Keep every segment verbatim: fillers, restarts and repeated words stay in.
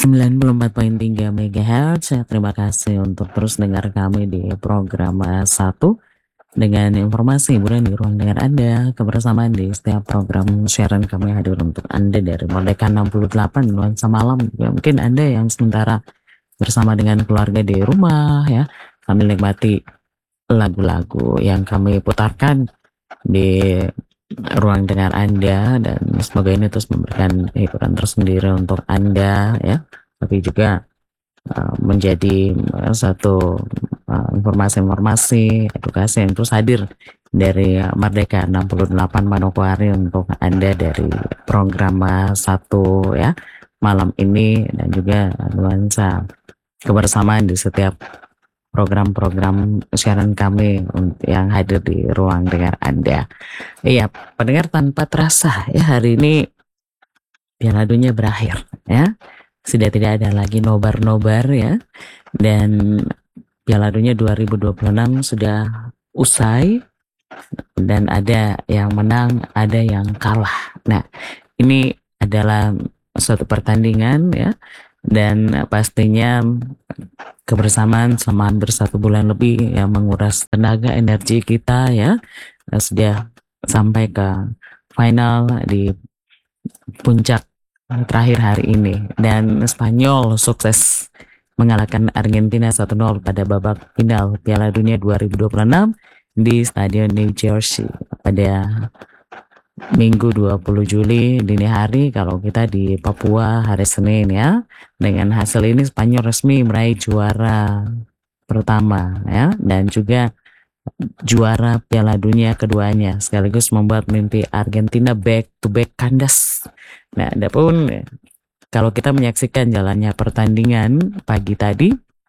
sembilan puluh empat koma tiga megahertz. Terima kasih untuk terus dengar kami di program uh, satu dengan informasi hiburan di ruang dengar Anda. Kebersamaan di setiap program siaran kami hadir untuk Anda dari Merdeka enam puluh delapan nuansa malam. Ya, mungkin Anda yang sementara bersama dengan keluarga di rumah ya, kami nikmati lagu-lagu yang kami putarkan di ruang dengar Anda, dan semoga ini terus memberikan hiburan tersendiri untuk Anda ya, tapi juga uh, menjadi uh, satu uh, informasi-informasi edukasi yang terus hadir dari uh, Merdeka enam puluh delapan Manokwari untuk Anda dari program uh, satu ya malam ini, dan juga nuansa kebersamaan di setiap program-program siaran kami yang hadir di ruang dengar Anda. Iya, pendengar, tanpa terasa ya hari ini Piala Dunia berakhir ya. Sudah tidak ada lagi nobar-nobar ya. Dan Piala Dunia dua ribu dua puluh enam sudah usai, dan ada yang menang, ada yang kalah. Nah, ini adalah suatu pertandingan ya, dan pastinya kebersamaan selama hampir satu bulan lebih yang menguras tenaga energi kita ya, sudah sampai ke final di puncak terakhir hari ini, dan Spanyol sukses mengalahkan Argentina satu nol pada babak final Piala Dunia dua ribu dua puluh enam di Stadion New Jersey pada Minggu dua puluh Juli dini hari, kalau kita di Papua hari Senin ya. Dengan hasil ini Spanyol resmi meraih juara pertama ya, dan juga juara Piala Dunia keduanya, sekaligus membuat mimpi Argentina back to back kandas. Nah, adapun kalau kita menyaksikan jalannya pertandingan pagi tadi,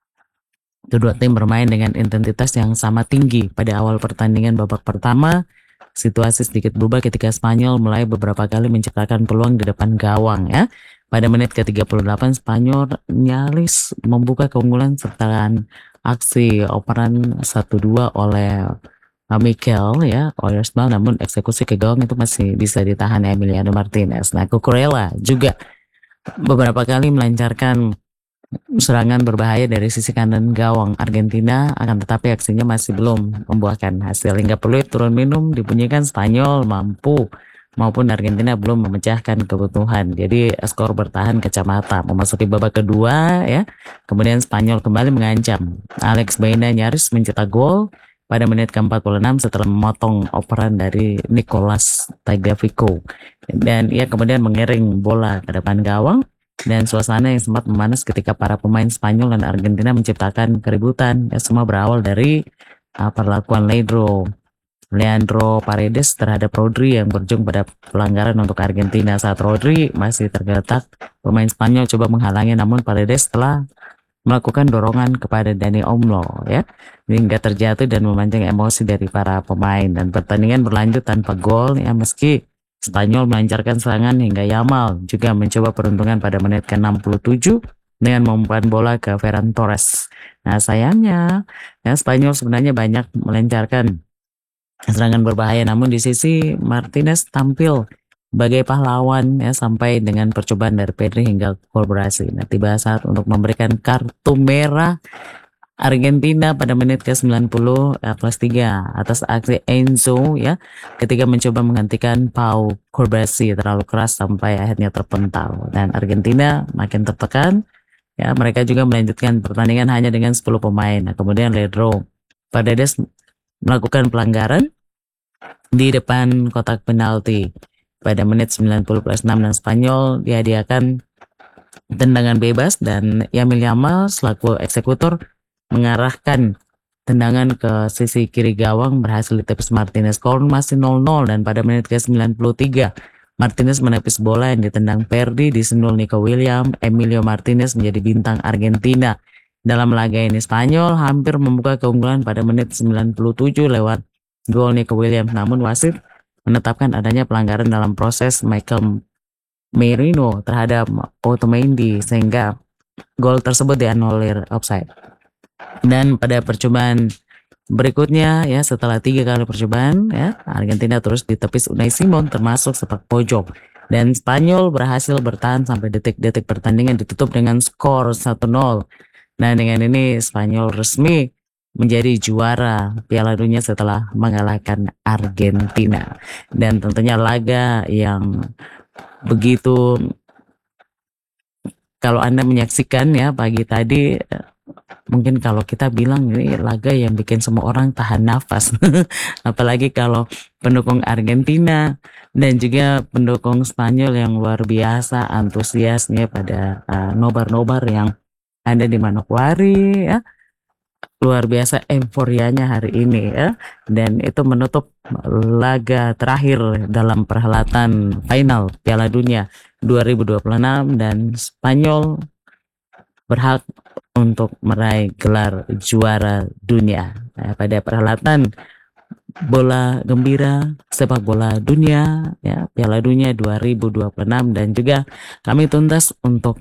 kedua tim bermain dengan intensitas yang sama tinggi. Pada awal pertandingan babak pertama, situasi sedikit berubah ketika Spanyol mulai beberapa kali menciptakan peluang di depan gawang ya. Pada menit ke tiga puluh delapan Spanyol nyaris membuka keunggulan serta aksi operan satu dua oleh uh, Mikel ya, Oyarzabal, namun eksekusi ke gawang itu masih bisa ditahan Emiliano Martinez. Nah, Cucurella juga beberapa kali melancarkan serangan berbahaya dari sisi kanan gawang Argentina, akan tetapi aksinya masih belum membuahkan hasil. Hingga peluit turun minum dibunyikan, Spanyol mampu maupun Argentina belum memecahkan kebutuhan. Jadi skor bertahan kacamata. Memasuki babak kedua ya, kemudian Spanyol kembali mengancam. Alex Baena nyaris mencetak gol pada menit ke empat puluh enam setelah memotong operan dari Nicolas Tagliafico, dan ia kemudian mengiring bola ke depan gawang. Dan suasana yang sempat memanas ketika para pemain Spanyol dan Argentina menciptakan keributan. Ya, semua berawal dari uh, perlakuan Leandro Leandro Paredes terhadap Rodri yang berujung pada pelanggaran untuk Argentina. Saat Rodri masih tergeletak, pemain Spanyol coba menghalangi, namun Paredes telah melakukan dorongan kepada Dani Olmo ya, hingga terjatuh dan memancing emosi dari para pemain, dan pertandingan berlanjut tanpa gol ya, meski Spanyol melancarkan serangan hingga Yamal juga mencoba peruntungan pada menit ke enam puluh tujuh dengan memumpan bola ke Ferran Torres. Nah, sayangnya ya, Spanyol sebenarnya banyak melancarkan serangan berbahaya, namun di sisi Martinez tampil sebagai pahlawan ya, sampai dengan percobaan dari Pedri hingga kolaborasi. Nah, tiba saat untuk memberikan kartu merah Argentina pada menit ke sembilan puluh eh, plus tiga atas aksi Enzo ya, ketika mencoba menghentikan Pau Cubarsí terlalu keras sampai akhirnya terpental, dan Argentina makin tertekan ya. Mereka juga melanjutkan pertandingan hanya dengan sepuluh pemain. Nah, kemudian Leandro Paredes melakukan pelanggaran di depan kotak penalti pada menit sembilan puluh plus enam, dan Spanyol dihadiahkan tendangan bebas, dan Yamil Yamal selaku eksekutor mengarahkan tendangan ke sisi kiri gawang, berhasil ditepis Martinez. Skor masih nol nol, dan pada menit ke sembilan puluh tiga Martinez menepis bola yang ditendang Perdi, disundul Nico Williams. Emilio Martinez menjadi bintang Argentina dalam laga ini. Spanyol hampir membuka keunggulan pada menit sembilan puluh tujuh lewat gol Nico Williams, namun wasit menetapkan adanya pelanggaran dalam proses Michael Merino terhadap Otamendi, sehingga gol tersebut dianulir offside. Dan pada percobaan berikutnya ya, setelah tiga kali percobaan ya, Argentina terus ditepis Unai Simon termasuk sepak pojok. dan Spanyol berhasil bertahan sampai detik-detik pertandingan ditutup dengan skor satu nol. Nah, dengan ini Spanyol resmi menjadi juara Piala Dunia setelah mengalahkan Argentina. Dan tentunya laga yang begitu, kalau Anda menyaksikan ya pagi tadi, mungkin kalau kita bilang ini laga yang bikin semua orang tahan nafas. Apalagi kalau pendukung Argentina dan juga pendukung Spanyol yang luar biasa antusiasnya pada uh, nobar-nobar yang ada di Manokwari ya. Luar biasa euforianya hari ini ya, dan itu menutup laga terakhir dalam perhelatan final Piala Dunia dua ribu dua puluh enam, dan Spanyol berhak untuk meraih gelar juara dunia nah, pada perhelatan bola gembira sepak bola dunia ya, Piala Dunia dua ribu dua puluh enam. Dan juga kami tuntas untuk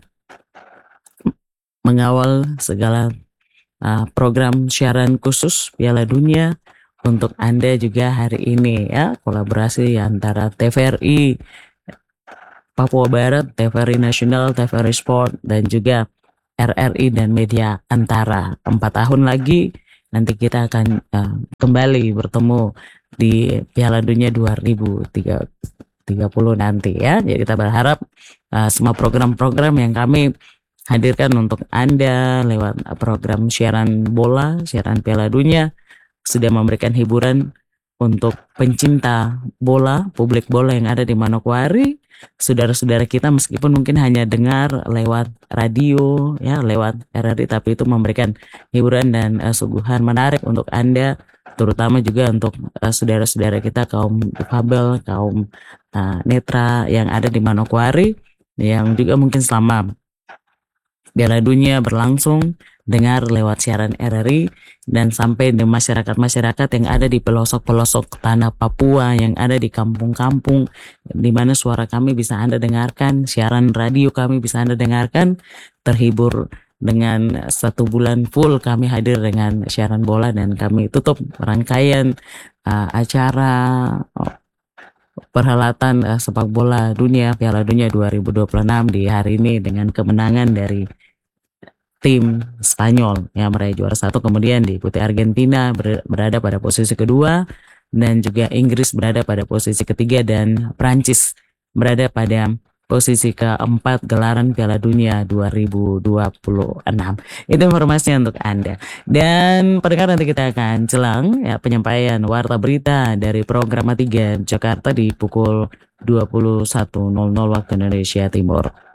mengawal segala Uh, program siaran khusus Piala Dunia untuk Anda juga hari ini ya, kolaborasi antara T V R I Papua Barat, T V R I Nasional, T V R I Sport, dan juga R R I dan Media Antara. Empat tahun lagi nanti kita akan uh, kembali bertemu di Piala Dunia dua ribu tiga puluh nanti ya. Jadi kita berharap uh, semua program-program yang kami hadirkan untuk Anda lewat program siaran bola, siaran Piala Dunia sudah memberikan hiburan untuk pencinta bola, publik bola yang ada di Manokwari, saudara-saudara kita meskipun mungkin hanya dengar lewat radio ya, lewat R R I, tapi itu memberikan hiburan dan uh, suguhan menarik untuk Anda, terutama juga untuk uh, saudara-saudara kita kaum difabel, kaum uh, netra yang ada di Manokwari, yang juga mungkin selama Piala Dunia berlangsung dengar lewat siaran R R I dan sampai di masyarakat-masyarakat yang ada di pelosok-pelosok tanah Papua, yang ada di kampung-kampung, di mana suara kami bisa Anda dengarkan, siaran radio kami bisa Anda dengarkan, terhibur dengan satu bulan full kami hadir dengan siaran bola, dan kami tutup rangkaian uh, acara oh, perhelatan uh, sepak bola dunia Piala Dunia dua ribu dua puluh enam di hari ini dengan kemenangan dari tim Spanyol yang meraih juara satu, kemudian diikuti Argentina ber berada pada posisi kedua, dan juga Inggris berada pada posisi ketiga, dan Prancis berada pada posisi keempat gelaran Piala Dunia dua ribu dua puluh enam. Itu informasinya untuk Anda. Dan pendengar, nanti kita akan jelang ya penyampaian warta berita dari program tiga Jakarta di pukul dua puluh satu nol nol waktu Indonesia Timur.